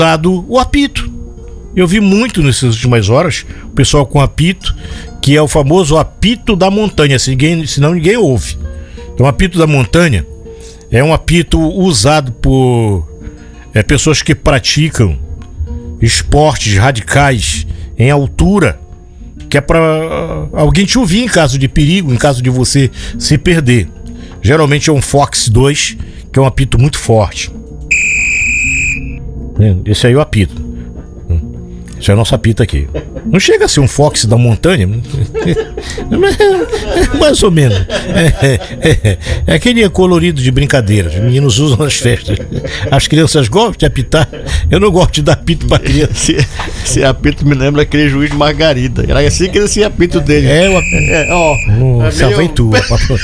usado o apito. Eu vi muito nessas últimas horas o pessoal com apito, que é o famoso apito da montanha, senão ninguém ouve. Então, o apito da montanha é um apito usado por pessoas que praticam esportes radicais em altura, que é para alguém te ouvir em caso de perigo, em caso de você se perder. Geralmente é um Fox 2, que é um apito muito forte. Esse aí é o apito. Esse é o nosso apito aqui. Não chega a ser um Fox da montanha, mais ou menos. É aquele colorido de brincadeira. Os meninos usam nas festas. As crianças gostam de apitar. Eu não gosto de dar apito pra criança. Esse apito me lembra aquele juiz de Margarida. Era assim que esse apito dele. Nossa, vai tu.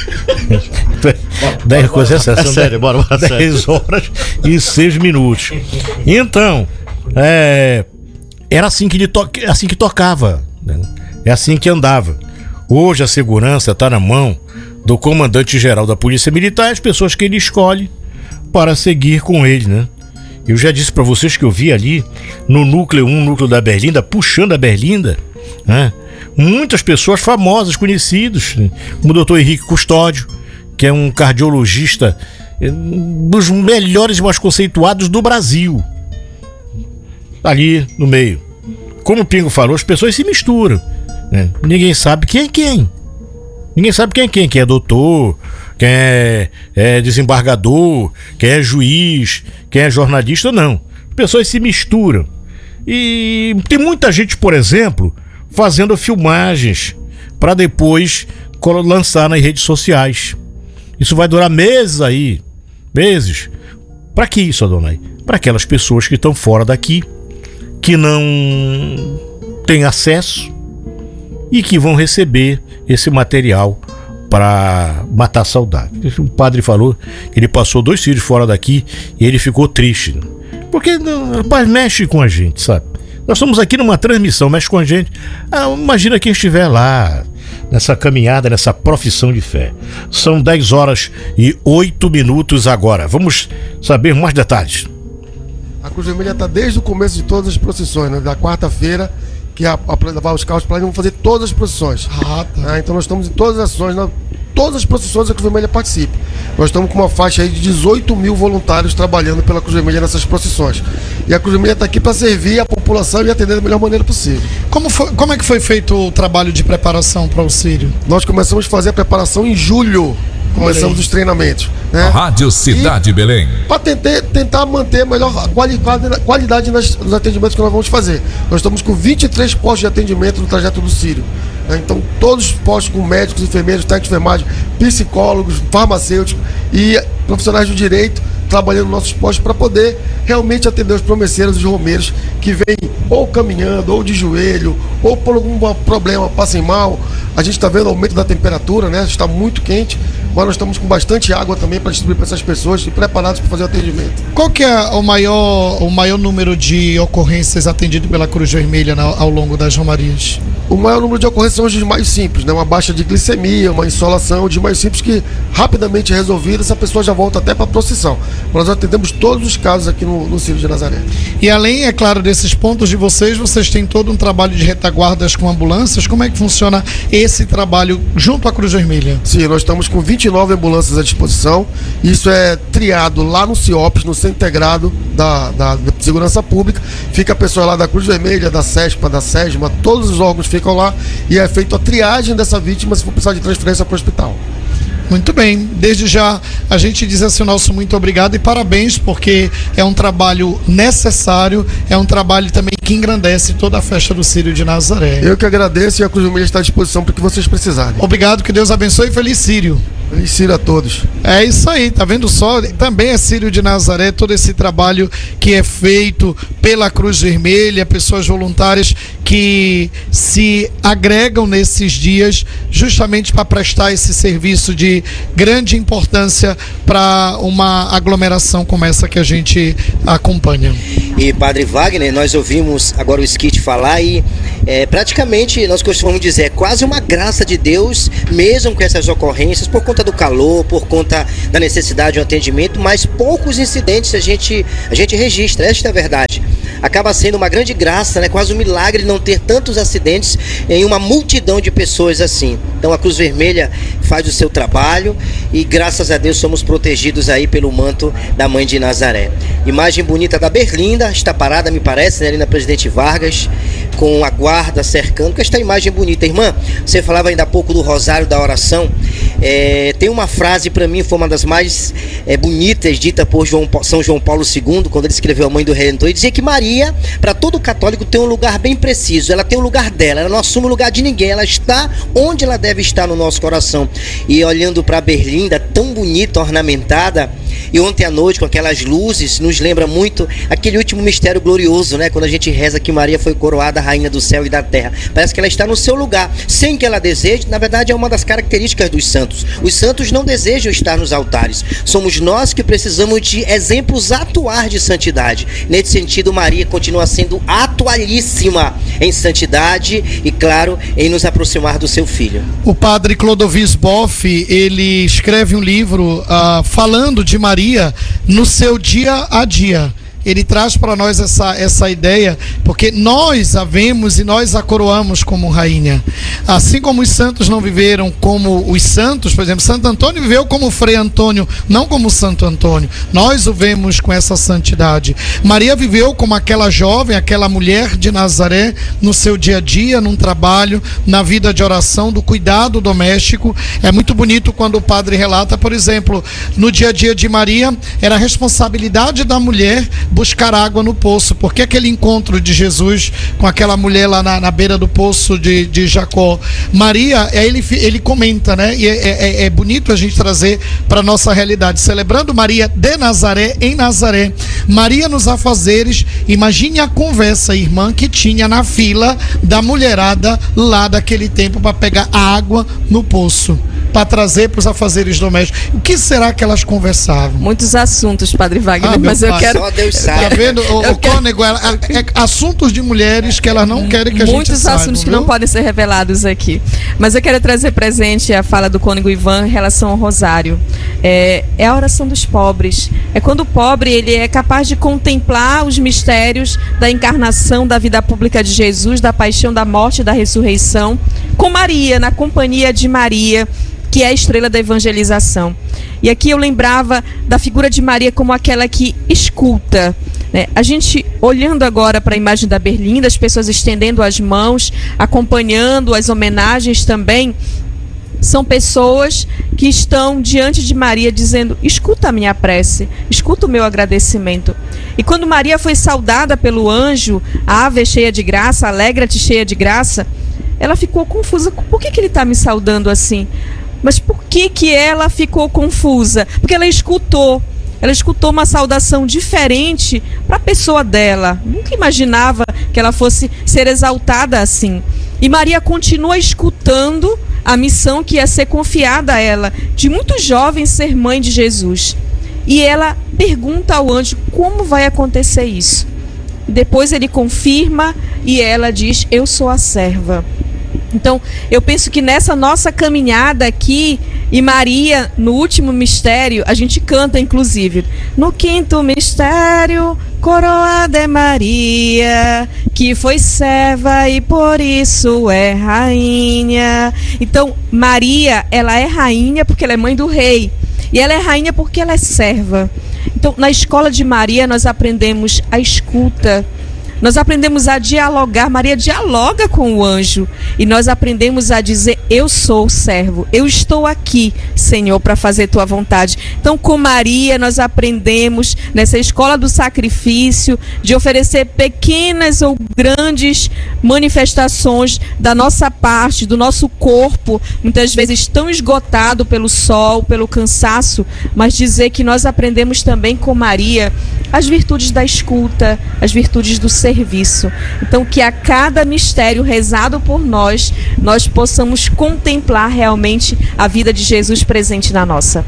10 coisas são sério, bora 10 horas e 6 minutos. Então, era assim que assim que tocava, né? É assim que andava. Hoje a segurança está na mão do comandante-geral da Polícia Militar e as pessoas que ele escolhe para seguir com ele, né? Eu já disse para vocês que eu vi ali no núcleo 1, núcleo da Berlinda, puxando a Berlinda, né? Muitas pessoas famosas, conhecidos, né? Como o Dr. Henrique Custódio, que é um cardiologista dos melhores e mais conceituados do Brasil. Ali no meio. Como o Pingo falou, as pessoas se misturam, né? Ninguém sabe quem é quem. Ninguém sabe quem é quem. Quem é doutor, quem é desembargador, quem é juiz, quem é jornalista, não. As pessoas se misturam. E tem muita gente, por exemplo, fazendo filmagens para depois lançar nas redes sociais. Isso vai durar meses aí. Meses. Para que isso, Adonai? Para aquelas pessoas que estão fora daqui, que não têm acesso e que vão receber esse material para matar a saudade. O padre falou que ele passou 2 filhos fora daqui e ele ficou triste, né? Porque, rapaz, mexe com a gente, sabe? Nós estamos aqui numa transmissão, mexe com a gente. Imagina quem estiver lá nessa caminhada, nessa profissão de fé. São 10 horas e 8 minutos agora. Vamos saber mais detalhes. A Cruz Vermelha está desde o começo de todas as procissões, né? Da quarta-feira, que os carros planejam fazer todas as procissões. Então nós estamos em todas as ações, todas as procissões a Cruz Vermelha participa. Nós estamos com uma faixa aí de 18 mil voluntários trabalhando pela Cruz Vermelha nessas procissões. E a Cruz Vermelha está aqui para servir a população e atender da melhor maneira possível. Como é que foi feito o trabalho de preparação para o Círio? Nós começamos a fazer a preparação em julho. Começamos os treinamentos, né? Rádio Cidade Belém. Para tentar manter a melhor qualidade nos atendimentos que nós vamos fazer. Nós estamos com 23 postos de atendimento no trajeto do Círio, né? Então, todos os postos com médicos, enfermeiros, técnicos de enfermagem, psicólogos, farmacêuticos e profissionais do direito trabalhando nos nossos postos para poder realmente atender os promesseiros e os romeiros que vêm ou caminhando, ou de joelho, ou por algum problema, passem mal. A gente está vendo o aumento da temperatura, né? Está muito quente, mas nós estamos com bastante água também para distribuir para essas pessoas e preparados para fazer o atendimento. Qual que é o maior número de ocorrências atendido pela Cruz Vermelha ao longo das romarias? O maior número de ocorrências são os mais simples, né? Uma baixa de glicemia, uma insolação, de mais simples que rapidamente resolvida, essa pessoa já volta até para a procissão. Nós atendemos todos os casos aqui no Círio de Nazaré. E além, é claro, desses pontos de vocês têm todo um trabalho de retaguardas com ambulâncias. Como é que funciona esse trabalho junto à Cruz Vermelha? Sim, nós estamos com 29 ambulâncias à disposição. Isso é triado lá no CIOPS, no Centro Integrado da Segurança Pública. Fica a pessoa lá da Cruz Vermelha, da CESPA, da SESMA, todos os órgãos ficam lá e é feita a triagem dessa vítima se for precisar de transferência para o hospital. Muito bem, desde já a gente diz assim o nosso muito obrigado e parabéns, porque é um trabalho necessário, é um trabalho também que engrandece toda a festa do Círio de Nazaré. Eu que agradeço e a Cruz Vermelha está à disposição para o que vocês precisarem. Obrigado, que Deus abençoe e feliz Círio. Feliz Círio a todos. É isso aí, tá vendo só? Também é Círio de Nazaré, todo esse trabalho que é feito pela Cruz Vermelha, pessoas voluntárias que se agregam nesses dias justamente para prestar esse serviço de grande importância para uma aglomeração como essa que a gente acompanha. E Padre Wagner, nós ouvimos agora o Skit falar e praticamente nós costumamos dizer, é quase uma graça de Deus, mesmo com essas ocorrências, por conta do calor, por conta da necessidade de um atendimento, mas poucos incidentes a gente registra, esta é a verdade. acaba sendo uma grande graça, né? Quase um milagre não ter tantos acidentes em uma multidão de pessoas assim. Então a Cruz Vermelha faz o seu trabalho e graças a Deus somos protegidos aí pelo manto da Mãe de Nazaré. Imagem bonita da Berlinda, está parada, me parece, né, ali na Presidente Vargas, com a guarda cercando, com esta imagem bonita. Irmã, você falava ainda há pouco do rosário da oração. Tem uma frase, para mim, foi uma das mais bonitas, dita por São João Paulo II, quando ele escreveu A Mãe do Redentor, e dizia que Maria, para todo católico, tem um lugar bem preciso. Ela tem o lugar dela, ela não assume o lugar de ninguém, ela está onde ela deve estar no nosso coração. E olhando para Berlinda, tão bonita, ornamentada, e ontem à noite com aquelas luzes, nos lembra muito aquele último mistério glorioso, né? Quando a gente reza que Maria foi coroada rainha do céu e da terra. Parece que ela está no seu lugar, sem que ela deseje. Na verdade, é uma das características dos santos. Os santos não desejam estar nos altares. Somos nós que precisamos de exemplos atuais de santidade. Nesse sentido, Maria continua sendo atualíssima em santidade e, claro, em nos aproximar do seu filho. O padre Clodovis Boff, ele escreve um livro falando de Maria no seu dia a dia. Ele traz para nós essa ideia, porque nós a vemos e nós a coroamos como rainha. Assim como os santos não viveram como os santos, por exemplo, Santo Antônio viveu como Frei Antônio, não como Santo Antônio. Nós o vemos com essa santidade. Maria viveu como aquela jovem, aquela mulher de Nazaré, no seu dia a dia, num trabalho, na vida de oração, do cuidado doméstico. É muito bonito quando o padre relata, por exemplo, no dia a dia de Maria, era a responsabilidade da mulher buscar água no poço, porque aquele encontro de Jesus com aquela mulher lá na beira do poço de Jacó, Maria, ele comenta, né? E é bonito a gente trazer para a nossa realidade, celebrando Maria de Nazaré, em Nazaré, Maria nos afazeres. Imagine a conversa, irmã, que tinha na fila da mulherada lá daquele tempo para pegar água no poço, para trazer para os afazeres domésticos. O que será que elas conversavam? Muitos assuntos, Padre Wagner, mas eu quero... Só Deus sabe. Tá vendo, o Cônego, assuntos de mulheres que elas não querem que a gente saiba. Muitos assuntos que não podem ser revelados aqui. Mas eu quero trazer presente a fala do Cônego Ivan em relação ao rosário. É a oração dos pobres. É quando o pobre ele é capaz de contemplar os mistérios da encarnação, da vida pública de Jesus, da paixão, da morte e da ressurreição, com Maria, na companhia de Maria, que é a estrela da evangelização. E aqui eu lembrava da figura de Maria como aquela que escuta, né? A gente, olhando agora para a imagem da Berlinda, as pessoas estendendo as mãos, acompanhando as homenagens também, são pessoas que estão diante de Maria dizendo: escuta a minha prece, escuta o meu agradecimento. E quando Maria foi saudada pelo anjo, ave cheia de graça, alegra-te cheia de graça, ela ficou confusa. Por que ele está me saudando assim? Mas por que ela ficou confusa? Porque ela escutou uma saudação diferente para a pessoa dela. Nunca imaginava que ela fosse ser exaltada assim. E Maria continua escutando a missão que ia ser confiada a ela, de muito jovem ser mãe de Jesus. E ela pergunta ao anjo como vai acontecer isso. Depois ele confirma e ela diz: eu sou a serva. Então, eu penso que nessa nossa caminhada aqui, e Maria, no último mistério, a gente canta, inclusive, no quinto mistério, coroada é Maria, que foi serva e por isso é rainha. Então, Maria, ela é rainha porque ela é mãe do rei, e ela é rainha porque ela é serva. Então, na escola de Maria, nós aprendemos a escuta, nós aprendemos a dialogar. Maria dialoga com o anjo e nós aprendemos a dizer: eu sou o servo, eu estou aqui, Senhor, para fazer tua vontade. Então, com Maria nós aprendemos nessa escola do sacrifício de oferecer pequenas ou grandes manifestações da nossa parte, do nosso corpo, muitas vezes tão esgotado pelo sol, pelo cansaço, mas dizer que nós aprendemos também com Maria as virtudes da escuta, as virtudes do serviço. Então, que a cada mistério rezado por nós, nós possamos contemplar realmente a vida de Jesus presente na nossa.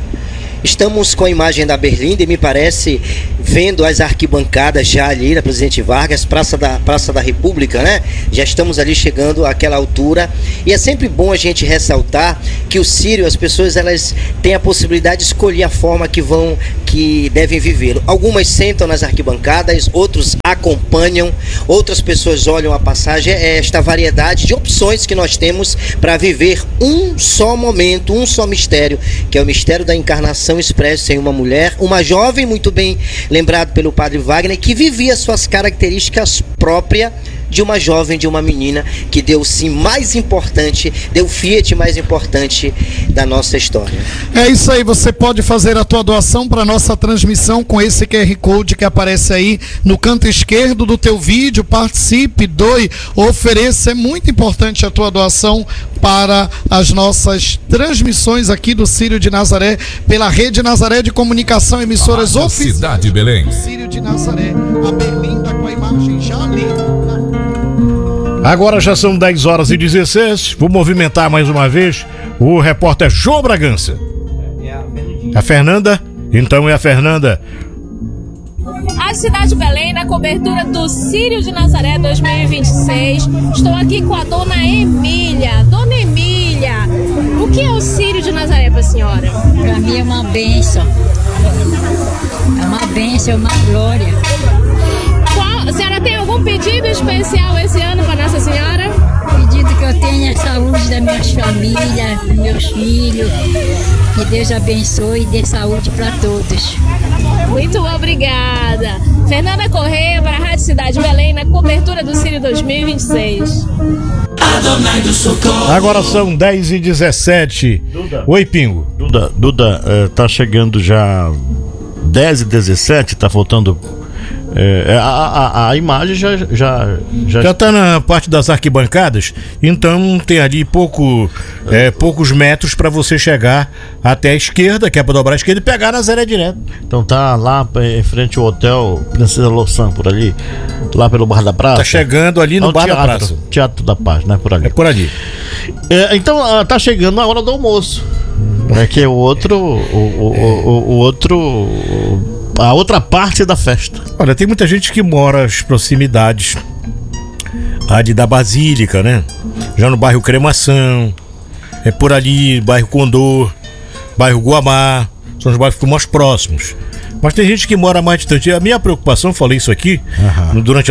Estamos com a imagem da Berlinda e me parece, vendo as arquibancadas já ali na Presidente Vargas, Praça da República, né? Já estamos ali chegando àquela altura. E é sempre bom a gente ressaltar que o Círio, as pessoas, elas têm a possibilidade de escolher a forma que que devem vivê-lo. Algumas sentam nas arquibancadas, outros acompanham, outras pessoas olham a passagem. É esta variedade de opções que nós temos para viver um só momento, um só mistério, que é o mistério da encarnação expresso em uma mulher, uma jovem, muito bem lembrado pelo padre Wagner, que vivia suas características próprias de uma jovem, de uma menina, que deu sim mais importante, deu Fiat mais importante da nossa história. É isso aí, você pode fazer a tua doação para nossa transmissão com esse QR Code que aparece aí no canto esquerdo do teu vídeo. Participe, doe, ofereça. É muito importante a tua doação para as nossas transmissões aqui do Círio de Nazaré, pela Rede Nazaré de Comunicação, emissoras oficiais. Cidade Belém. Círio de Nazaré, a Berlinda com a imagem já ali. Agora já são 10h16. Vou movimentar mais uma vez o repórter João Bragança. A Fernanda? Então é a Fernanda. A Cidade de Belém, na cobertura do Círio de Nazaré 2026. Estou aqui com a dona Emília. Dona Emília, o que é o Círio de Nazaré para a senhora? Para mim é uma bênção. É uma bênção, é uma glória. A senhora tem algum pedido especial esse ano para Nossa Senhora? O pedido que eu tenho é a saúde da minha família, dos meus filhos. Que Deus abençoe e dê saúde para todos. Muito obrigada. Fernanda Correia para a Rádio Cidade Belém, na cobertura do Círio 2026. Agora são 10h17. Oi, Pingo. Duda, tá chegando já 10h17, tá faltando. A imagem já tá na parte das arquibancadas, então tem ali poucos metros para você chegar até a esquerda, que é para dobrar a esquerda e pegar a Nazaré direto. Então tá lá em frente ao hotel Princesa Louçã, por ali, lá pelo Bar da Praça. Tá chegando ali no Bar da Praça. Teatro da Paz, né? Por ali. É por ali. Então tá chegando a hora do almoço. É que a outra parte da festa. Olha, tem muita gente que mora às proximidades ali da Basílica, né? Já no bairro Cremação, é por ali, bairro Condor, bairro Guamá, são os bairros mais próximos. Mas tem gente que mora mais distante. A minha preocupação, falei isso aqui durante